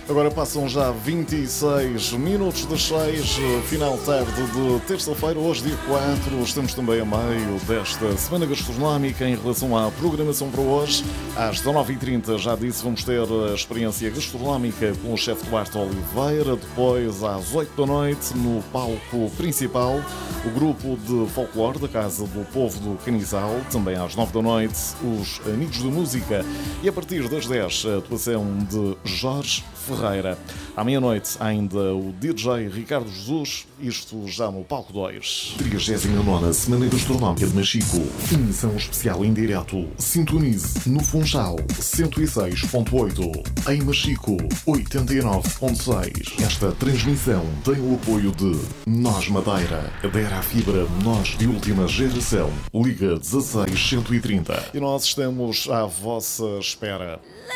Agora passam já 26 minutos das 6, final de tarde de terça-feira, hoje dia 4. Estamos também a meio desta semana gastronómica. Em relação à programação para hoje, às 19h30, já disse, vamos ter a experiência gastronómica com o chefe Duarte Oliveira. Depois, às 8 da noite, no palco principal, o grupo de folclore da Casa do Povo do Canizal. Também às 9 da noite, os Amigos da Música. E a partir das 10, a atuação de Jorge Ferreira. À meia-noite, ainda o DJ Ricardo Jesus, isto já no palco 2. 39ª Semana Gastronómica de Machico. Emissão especial em direto. Sintonize no Funchal 106.8. Em Machico 89.6. Esta transmissão tem o apoio de Nós Madeira. Adera à fibra Nós de última geração. Liga 16 130. E nós estamos à vossa espera.